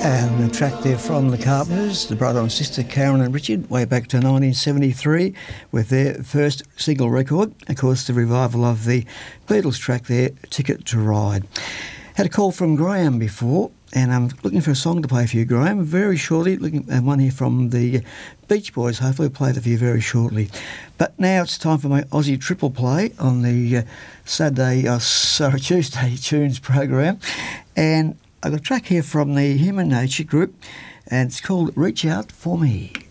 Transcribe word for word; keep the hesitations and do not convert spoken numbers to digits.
And the track there from the Carpenters, the brother and sister Karen and Richard, way back to nineteen seventy-three with their first single record. Of course, the revival of the Beatles track there, Ticket to Ride. Had a call from Graham before, and I'm looking for a song to play for you, Graham, very shortly. Looking at one here from the Beach Boys. Hopefully I'll play that for you very shortly. But now it's time for my Aussie triple play on the uh, Saturday, uh, sorry, Tuesday Tunes program. And I've got a track here from the Human Nature group, and it's called Reach Out For Me.